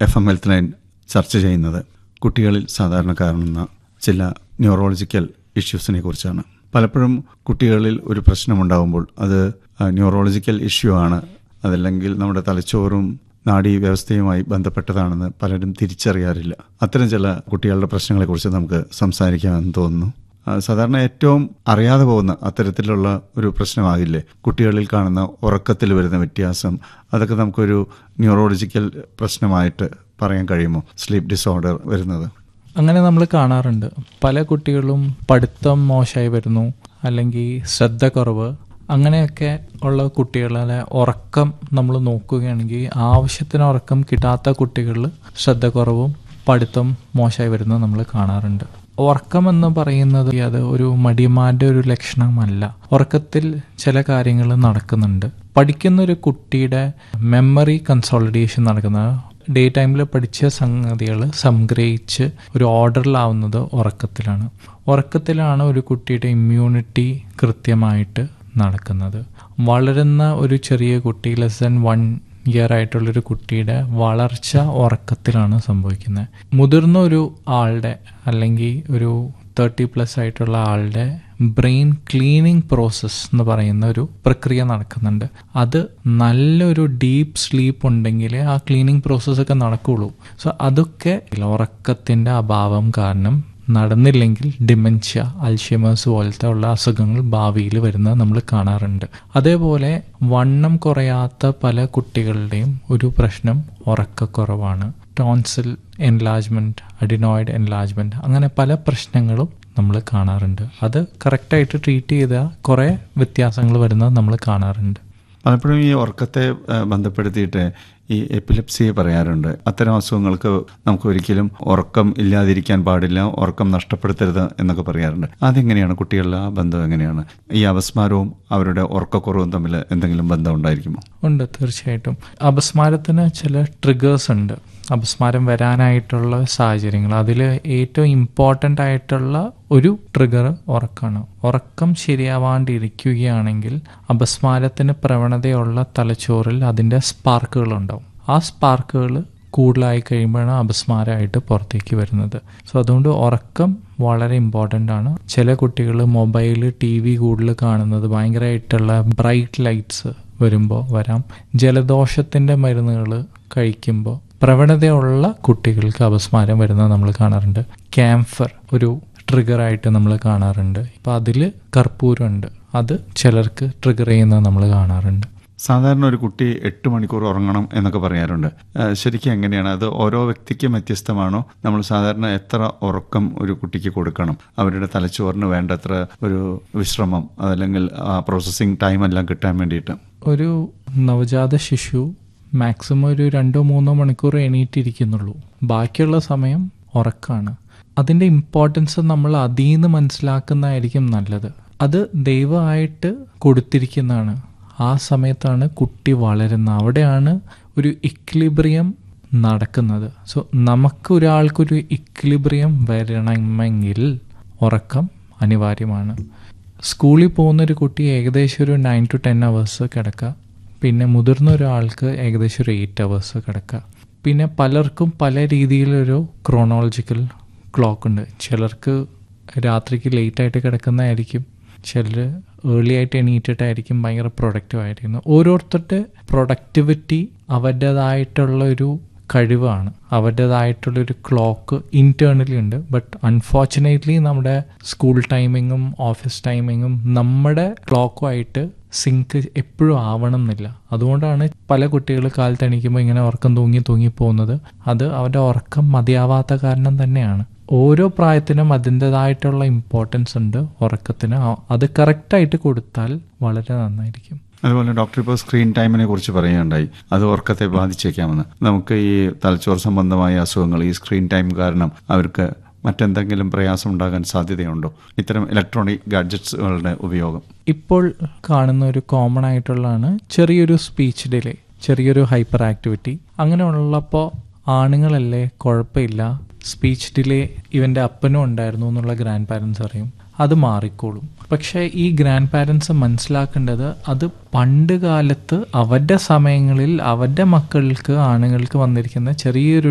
FM health line ചർച്ച ചെയ്യുന്നത് കുട്ടികളിൽ സാധാരണ കാണുന്ന ചില ന്യൂറോളജിക്കൽ ഇഷ്യൂസിനെ കുറിച്ചാണ്. പലപ്പോഴും കുട്ടികളിൽ ഒരു പ്രശ്നമുണ്ടാകുമ്പോൾ അത് ന്യൂറോളജിക്കൽ ഇഷ്യൂ ആണ്, അതല്ലെങ്കിൽ നമ്മുടെ തലച്ചോറും നാഡീ വ്യവസ്ഥയുമായി ബന്ധപ്പെട്ടതാണെന്ന് പലരും തിരിച്ചറിയാറില്ല. അത്തരം ചില കുട്ടികളുടെ പ്രശ്നങ്ങളെക്കുറിച്ച് നമുക്ക് സംസാരിക്കാമെന്ന് തോന്നുന്നു. സാധാരണ ഏറ്റവും അറിയാതെ പോകുന്ന അത്തരത്തിലുള്ള ഒരു പ്രശ്നമാകില്ലേ കുട്ടികളിൽ കാണുന്ന ഉറക്കത്തിൽ വരുന്ന വ്യത്യാസം? അതൊക്കെ നമുക്കൊരു ന്യൂറോളജിക്കൽ പ്രശ്നമായിട്ട് പറയാൻ കഴിയുമോ, സ്ലീപ്പ് ഡിസോർഡർ വരുന്നത്? അങ്ങനെ നമ്മൾ കാണാറുണ്ട്. പല കുട്ടികളും പഠിത്തം മോശമായി വരുന്നു, അല്ലെങ്കിൽ ശ്രദ്ധ കുറവ്, അങ്ങനെയൊക്കെ ഉള്ള കുട്ടികളെ ഉറക്കം നമ്മൾ നോക്കുകയാണെങ്കിൽ ആവശ്യത്തിന് ഉറക്കം കിട്ടാത്ത കുട്ടികളിൽ ശ്രദ്ധ കുറവും പഠിത്തം മോശമായി വരുന്നത് നമ്മൾ കാണാറുണ്ട്. ഉറക്കം എന്ന് പറയുന്നത് അത് ഒരു മടിയന്മാരുടെ ഒരു ലക്ഷണമല്ല. ഉറക്കത്തിൽ ചില കാര്യങ്ങൾ നടക്കുന്നുണ്ട്. പഠിക്കുന്ന ഒരു കുട്ടിയുടെ മെമ്മറി കൺസോളിഡേഷൻ നടക്കുന്നത്, ഡേ ടൈമിൽ പഠിച്ച സംഗതികൾ സംഗ്രഹിച്ച് ഒരു ഓർഡറിലാവുന്നത് ഉറക്കത്തിലാണ്. ഉറക്കത്തിലാണ് ഒരു കുട്ടിയുടെ ഇമ്മ്യൂണിറ്റി കൃത്യമായിട്ട് നടക്കുന്നത്. വളരുന്ന ഒരു ചെറിയ കുട്ടി, ലെസ് ദാൻ 1 ഇയർ ആയിട്ടുള്ളൊരു കുട്ടിയുടെ വളർച്ച ഉറക്കത്തിലാണ് സംഭവിക്കുന്നത്. മുതിർന്ന ഒരു ആളുടെ അല്ലെങ്കിൽ ഒരു 30+ ആയിട്ടുള്ള ആളുടെ ബ്രെയിൻ ക്ലീനിങ് പ്രോസസ്സ് എന്ന് പറയുന്ന ഒരു പ്രക്രിയ നടക്കുന്നുണ്ട്. അത് നല്ലൊരു ഡീപ്പ് സ്ലീപ്പ് ഉണ്ടെങ്കിൽ ആ ക്ലീനിങ് പ്രോസസ്സൊക്കെ നടക്കുകയുള്ളൂ. സോ അതൊക്കെ ഉറക്കത്തിൻ്റെ അഭാവം കാരണം നടന്നില്ലെങ്കിൽ ഡിമെൻഷ്യ, അൽഷൈമേഴ്സ് പോലത്തെ ഉള്ള അസുഖങ്ങൾ ഭാവിയിൽ വരുന്നത് നമ്മൾ കാണാറുണ്ട്. അതേപോലെ വണ്ണം കുറയാത്ത പല കുട്ടികളുടെയും ഒരു പ്രശ്നം ഉറക്കക്കുറവാണ്. ടോൺസിൽ എൻലാർജ്മെൻറ്റ്, അഡിനോയിഡ് എൻലാർജ്മെൻറ്റ്, അങ്ങനെ പല പ്രശ്നങ്ങളും നമ്മൾ കാണാറുണ്ട്. അത് കറക്റ്റായിട്ട് ട്രീറ്റ് ചെയ്താൽ കുറേ വ്യത്യാസങ്ങൾ വരുന്നത് നമ്മൾ കാണാറുണ്ട്. പലപ്പോഴും ഈ ഉറക്കത്തെ ബന്ധപ്പെടുത്തിയിട്ട് ഈ എപ്പിലെപ്സി പറയാറുണ്ട്. അത്തരം അസുഖങ്ങൾക്ക് നമുക്ക് ഒരിക്കലും ഉറക്കം ഇല്ലാതിരിക്കാൻ പാടില്ല, ഉറക്കം നഷ്ടപ്പെടുത്തരുത് എന്നൊക്കെ പറയാറുണ്ട്. അതെങ്ങനെയാണ് കുട്ടികളുടെ ആ ബന്ധം എങ്ങനെയാണ്? ഈ അപസ്മാരവും അവരുടെ ഉറക്കക്കുറവും തമ്മിൽ എന്തെങ്കിലും ബന്ധം ഉണ്ടായിരിക്കുമോ? ഉണ്ട്, തീർച്ചയായിട്ടും. അപസ്മാരത്തിന് ചില ട്രിഗേഴ്സ് ഉണ്ട്. അപസ്മാരം വരാനായിട്ടുള്ള സാഹചര്യങ്ങൾ, അതിൽ ഏറ്റവും ഇമ്പോർട്ടൻ്റ് ആയിട്ടുള്ള ഒരു ട്രിഗർ ഉറക്കമാണ്. ഉറക്കം ശരിയാവാണ്ടിരിക്കുകയാണെങ്കിൽ അപസ്മാരത്തിന് പ്രവണതയുള്ള തലച്ചോറിൽ അതിൻ്റെ സ്പാർക്കുകളുണ്ടാവും. ആ സ്പാർക്കുകൾ കൂടുതലായി കഴിയുമ്പോഴാണ് അപസ്മാരമായിട്ട് പുറത്തേക്ക് വരുന്നത്. സോ അതുകൊണ്ട് ഉറക്കം വളരെ ഇമ്പോർട്ടൻ്റ് ആണ്. ചില കുട്ടികൾ മൊബൈൽ, TV കൂടുതൽ കാണുന്നത്, ഭയങ്കരമായിട്ടുള്ള ബ്രൈറ്റ് ലൈറ്റ്സ് വരുമ്പോൾ വരാം. ജലദോഷത്തിൻ്റെ മരുന്നുകൾ കഴിക്കുമ്പോൾ പ്രവണതയുള്ള കുട്ടികൾക്ക് അപസ്മാരം വരുന്നത് നമ്മൾ കാണാറുണ്ട്. ക്യാംഫർ ഒരു ട്രിഗറായിട്ട് നമ്മൾ കാണാറുണ്ട്. ഇപ്പം അതിൽ കർപ്പൂരമുണ്ട്, അത് ചിലർക്ക് ട്രിഗർ ചെയ്യുന്നത് നമ്മൾ കാണാറുണ്ട്. സാധാരണ ഒരു കുട്ടി 8 മണിക്കൂർ ഉറങ്ങണം എന്നൊക്കെ പറയാറുണ്ട്. ശരിക്കും എങ്ങനെയാണ് അത്? ഓരോ വ്യക്തിക്കും വ്യത്യസ്തമാണോ? നമ്മൾ സാധാരണ എത്ര ഉറക്കം ഒരു കുട്ടിക്ക് കൊടുക്കണം? അവരുടെ തലച്ചോറിന് വേണ്ടത്ര ഒരു വിശ്രമം, അതല്ലെങ്കിൽ പ്രോസസ്സിങ് ടൈം എല്ലാം കിട്ടാൻ വേണ്ടിയിട്ട്? ഒരു നവജാത ശിശു മാക്സിമം ഒരു 2-3 മണിക്കൂർ എണീറ്റിരിക്കുന്നുള്ളൂ. ബാക്കിയുള്ള സമയം ഉറക്കമാണ്. അതിൻ്റെ ഇമ്പോർട്ടൻസ് നമ്മൾ അതിൽ നിന്ന് മനസ്സിലാക്കുന്നതായിരിക്കും നല്ലത്. അത് ദൈവമായിട്ട് കൊടുത്തിരിക്കുന്നതാണ്. ആ സമയത്താണ് കുട്ടി വളരുന്നത്. അവിടെയാണ് ഒരു ഇക്വിലിബ്രിയം നടക്കുന്നത്. സോ നമുക്ക് ഒരാൾക്കൊരു ഇക്വിലിബ്രിയം വരണമെങ്കിൽ ഉറക്കം അനിവാര്യമാണ്. സ്കൂളിൽ പോകുന്നൊരു കുട്ടി ഏകദേശം ഒരു 9 to 10 hours കിടക്കുക. പിന്നെ മുതിർന്ന ഒരാൾക്ക് ഏകദേശം ഒരു 8 hours കിടക്കുക. പിന്നെ പലർക്കും പല രീതിയിലൊരു ക്രോണോളജിക്കൽ ക്ലോക്ക് ഉണ്ട്. ചിലർക്ക് രാത്രിക്ക് ലേറ്റായിട്ട് കിടക്കുന്നതായിരിക്കും, ചിലർ ഏർലി ആയിട്ട് എണീറ്റിട്ടായിരിക്കും ഭയങ്കര പ്രൊഡക്റ്റീവ് ആയിരിക്കുന്നത്. ഓരോരുത്തരുടെ പ്രൊഡക്ടിവിറ്റി അവരുടേതായിട്ടുള്ള ഒരു കഴിവാണ്, അവരുടേതായിട്ടുള്ളൊരു ക്ലോക്ക് ഇൻറ്റേർണലി ഉണ്ട്. ബട്ട് അൺഫോർച്ചുനേറ്റ്ലി നമ്മുടെ സ്കൂൾ ടൈമിങ്ങും ഓഫീസ് ടൈമിങ്ങും നമ്മുടെ ക്ലോക്കുമായിട്ട് സിങ്ക് എപ്പോഴും ആവണം എന്നില്ല. അതുകൊണ്ടാണ് പല കുട്ടികൾ കാലത്ത് എണീക്കുമ്പോൾ ഇങ്ങനെ ഉറക്കം തൂങ്ങി പോകുന്നത്. അത് അവരുടെ ഉറക്കം മതിയാവാത്ത കാരണം തന്നെയാണ്. ഓരോ പ്രായത്തിനും അതിൻ്റെതായിട്ടുള്ള ഇമ്പോർട്ടൻസ് ഉണ്ട് ഉറക്കത്തിന്. അത് കറക്റ്റായിട്ട് കൊടുത്താൽ വളരെ നന്നായിരിക്കും. അതുപോലെ ഡോക്ടർ ഇപ്പോൾ സ്ക്രീൻ ടൈമിനെ കുറിച്ച് പറയുകയുണ്ടായി, അത് ഉറക്കത്തെ ബാധിച്ചേക്കാമെന്ന്. നമുക്ക് ഈ തലച്ചോർ സംബന്ധമായ അസുഖങ്ങൾ ഈ സ്ക്രീൻ ടൈം കാരണം അവർക്ക് മറ്റെന്തെങ്കിലും പ്രയാസം ഉണ്ടാകാൻ സാധ്യതയുണ്ടോ, ഇത്തരം ഇലക്ട്രോണിക് ഗാഡ്ജറ്റ്സുകളുടെ ഉപയോഗം? ഇപ്പോൾ കാണുന്ന ഒരു കോമൺ ആയിട്ടുള്ളതാണ് ചെറിയൊരു സ്പീച്ച് ഡിലേ, ചെറിയൊരു ഹൈപ്പർ ആക്ടിവിറ്റി. അങ്ങനെ ഉള്ളപ്പോൾ ആണുങ്ങളല്ലേ കുഴപ്പമില്ല, സ്പീച്ച് ഡിലേ ഇവൻ്റെ അപ്പനും ഉണ്ടായിരുന്നു എന്നുള്ള ഗ്രാൻഡ് പാരൻസ് അറിയും, അത് മാറിക്കോളും. പക്ഷേ ഈ ഗ്രാൻഡ് പാരൻസ് മനസ്സിലാക്കേണ്ടത് അത് പണ്ട് കാലത്ത് അവരുടെ സമയങ്ങളിൽ അവരുടെ മക്കൾക്ക്, ആണുങ്ങൾക്ക് വന്നിരിക്കുന്ന ചെറിയൊരു